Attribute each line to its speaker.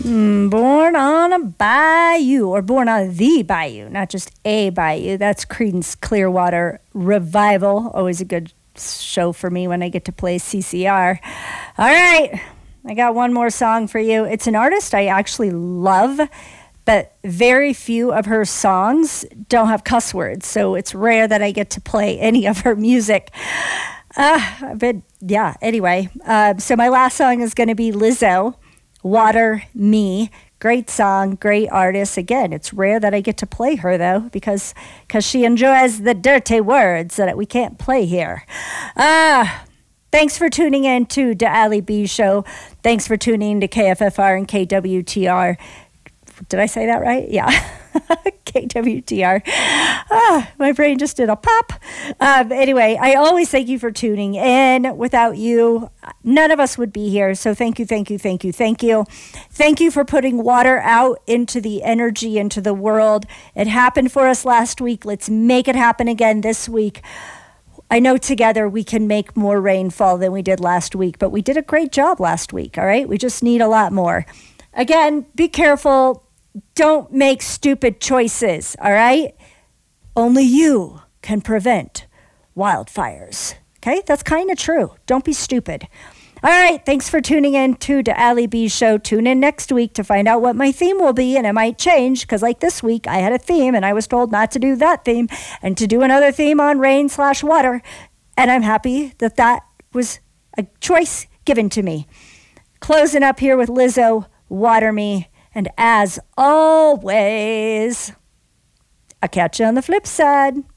Speaker 1: Born on a bayou, or born on the bayou, not just a bayou. That's Creedence Clearwater Revival. Always a good show for me when I get to play CCR. All right, I got one more song for you. It's an artist I actually love, but very few of her songs don't have cuss words, so it's rare that I get to play any of her music. Anyway, so my last song is going to be Lizzo, Water Me. Great song, great artist. Again, it's rare that I get to play her, though, because she enjoys the dirty words that we can't play here. Thanks for tuning in to the Ali B Show. Thanks for tuning in to KFFR and KWTR. Did I say that right? Yeah. KWTR. My brain just did a pop. Anyway, I always thank you for tuning in. Without you, none of us would be here. So thank you, thank you, thank you, thank you. Thank you for putting water out into the energy, into the world. It happened for us last week. Let's make it happen again this week. I know together we can make more rainfall than we did last week, but we did a great job last week, all right? We just need a lot more. Again, be careful. Don't make stupid choices, all right? Only you can prevent wildfires, okay? That's kind of true. Don't be stupid. All right, thanks for tuning in to the Ali B Show. Tune in next week to find out what my theme will be, and it might change, because like this week, I had a theme, and I was told not to do that theme, and to do another theme on rain/water, and I'm happy that that was a choice given to me. Closing up here with Lizzo, Water Me. And as always, I'll catch you on the flip side.